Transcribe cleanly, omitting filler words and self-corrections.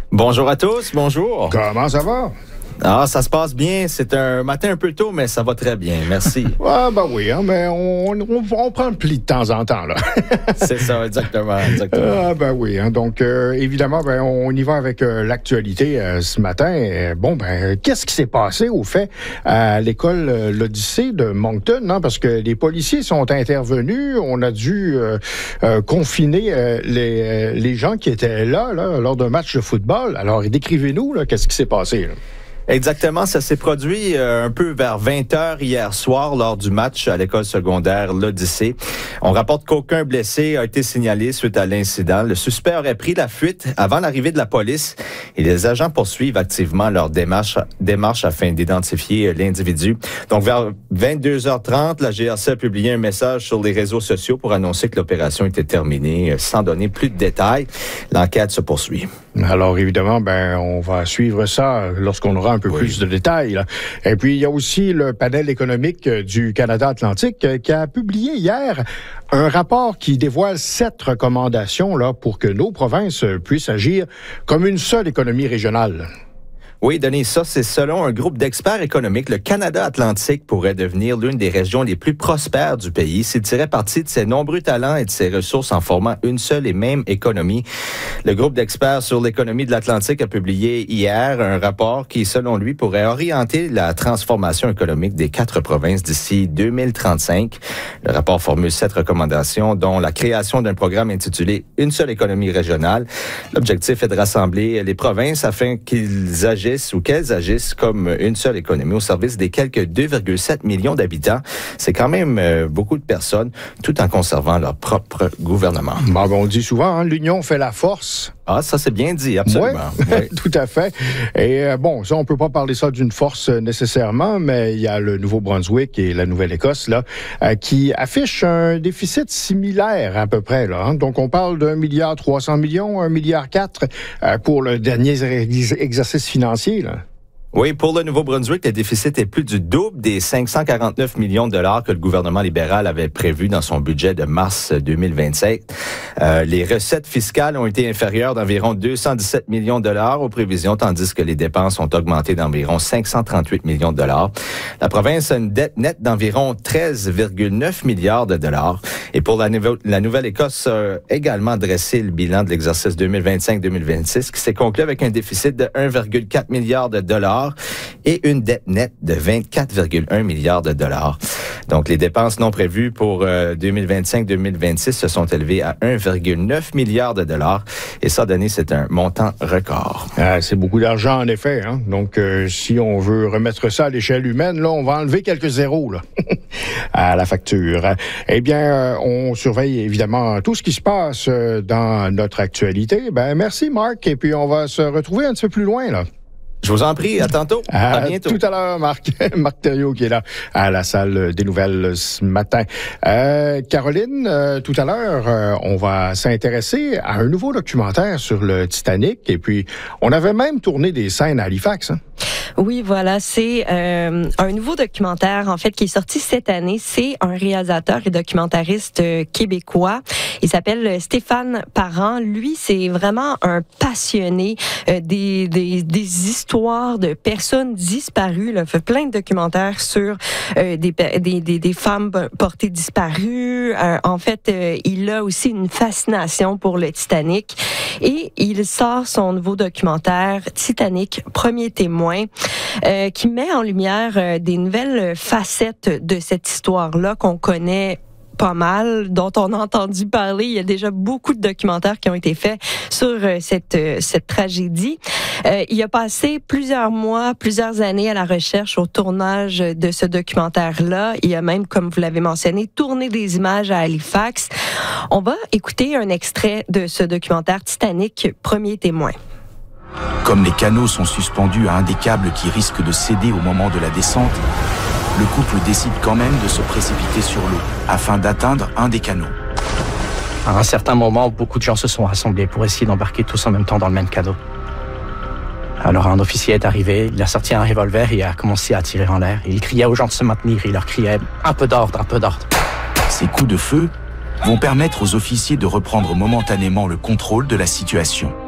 Bonjour à tous, bonjour. Comment ça va? Ah, ça se passe bien. C'est un matin un peu tôt, mais ça va très bien. Merci. Ah, ben oui, hein, mais on prend le pli de temps en temps, là. C'est ça, exactement. Ah, ben oui, hein, donc évidemment, ben, on y va avec l'actualité ce matin. Bon, ben, qu'est-ce qui s'est passé, au fait, à l'école l'Odyssée de Moncton, hein, parce que les policiers sont intervenus. On a dû confiner les gens qui étaient là, lors d'un match de football. Alors, décrivez-nous, là, qu'est-ce qui s'est passé, là? Exactement, ça s'est produit un peu vers 20h hier soir lors du match à l'école secondaire l'Odyssée. On rapporte qu'aucun blessé a été signalé suite à l'incident. Le suspect aurait pris la fuite avant l'arrivée de la police et les agents poursuivent activement leur démarche afin d'identifier l'individu. Donc vers 22h30, la GRC a publié un message sur les réseaux sociaux pour annoncer que l'opération était terminée sans donner plus de détails. L'enquête se poursuit. Alors, évidemment, ben, on va suivre ça lorsqu'on aura un peu plus de détails, là. Et puis, il y a aussi le panel économique du Canada Atlantique qui a publié hier un rapport qui dévoile 7 recommandations là, pour que nos provinces puissent agir comme une seule économie régionale. Oui, Denis, ça, c'est selon un groupe d'experts économiques, le Canada Atlantique pourrait devenir l'une des régions les plus prospères du pays s'il tirait parti de ses nombreux talents et de ses ressources en formant une seule et même économie. Le groupe d'experts sur l'économie de l'Atlantique a publié hier un rapport qui, selon lui, pourrait orienter la transformation économique des 4 provinces d'ici 2035. Le rapport formule 7 recommandations, dont la création d'un programme intitulé « Une seule économie régionale ». L'objectif est de rassembler les provinces afin qu'elles agissent comme une seule économie au service des quelques 2,7 millions d'habitants. C'est quand même beaucoup de personnes, tout en conservant leur propre gouvernement. Bon, on dit souvent, hein, l'union fait la force. Ah, ça c'est bien dit, absolument. Oui. Tout à fait. Et bon, ça, on peut pas parler ça d'une force nécessairement, mais il y a le Nouveau-Brunswick et la Nouvelle-Écosse là qui affichent un déficit similaire à peu près. Là, hein. Donc, on parle d'1,3 milliard, 1,4 milliard pour le dernier exercice financier. Là. Oui, pour le Nouveau-Brunswick, le déficit est plus du double des 549 millions de dollars que le gouvernement libéral avait prévu dans son budget de mars 2027. Les recettes fiscales ont été inférieures d'environ 217 millions de dollars aux prévisions, tandis que les dépenses ont augmenté d'environ 538 millions de dollars. La province a une dette nette d'environ 13,9 milliards de dollars. Et pour la Nouvelle-Écosse a également dressé le bilan de l'exercice 2025-2026 qui s'est conclu avec un déficit de 1,4 milliard de dollars et une dette nette de 24,1 milliards de dollars. Donc, les dépenses non prévues pour 2025-2026 se sont élevées à 1,9 milliard de dollars. Et ça, Denis, c'est un montant record. C'est beaucoup d'argent, en effet. Hein? Donc, si on veut remettre ça à l'échelle humaine, là, on va enlever quelques zéros là, à la facture. Eh bien, on surveille évidemment tout ce qui se passe dans notre actualité. Ben, merci, Marc. Et puis, on va se retrouver un petit peu plus loin, là. Je vous en prie, à tantôt. À bientôt. Tout à l'heure, Marc Thériault qui est là à la salle des nouvelles ce matin. Caroline, tout à l'heure, on va s'intéresser à un nouveau documentaire sur le Titanic. Et puis, on avait même tourné des scènes à Halifax. Hein? Oui, voilà, c'est un nouveau documentaire en fait qui est sorti cette année. C'est un réalisateur et documentariste québécois. Il s'appelle Stéphane Parent. Lui, c'est vraiment un passionné des histoires de personnes disparues. Il fait plein de documentaires sur des femmes portées disparues. En fait, il a aussi une fascination pour le Titanic et il sort son nouveau documentaire Titanic, premier témoin. Qui met en lumière des nouvelles facettes de cette histoire-là qu'on connaît pas mal, dont on a entendu parler. Il y a déjà beaucoup de documentaires qui ont été faits sur cette tragédie. Il a passé plusieurs mois, plusieurs années à la recherche, au tournage de ce documentaire-là. Il a même, comme vous l'avez mentionné, tourné des images à Halifax. On va écouter un extrait de ce documentaire Titanic, premier témoin. Comme les canaux sont suspendus à un des câbles qui risque de céder au moment de la descente, le couple décide quand même de se précipiter sur l'eau afin d'atteindre un des canaux. À un certain moment, beaucoup de gens se sont rassemblés pour essayer d'embarquer tous en même temps dans le même canot. Alors un officier est arrivé, il a sorti un revolver et a commencé à tirer en l'air. Et il criait aux gens de se maintenir, il leur criait « un peu d'ordre, un peu d'ordre ». Ces coups de feu vont permettre aux officiers de reprendre momentanément le contrôle de la situation.